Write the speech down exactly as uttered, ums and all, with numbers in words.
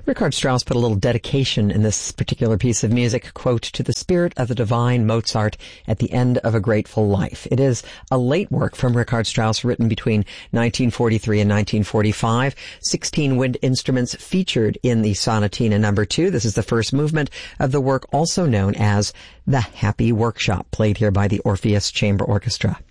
Richard Strauss put a little dedication in this particular piece of music, quote, to the spirit of the divine Mozart at the end of a grateful life. It is a late work from Richard Strauss written between nineteen forty-three and nineteen forty-five. Sixteen wind instruments featured in the Sonatina number two. This is the first movement of the work, also known as the Happy Workshop, played here by the Orpheus Chamber Orchestra.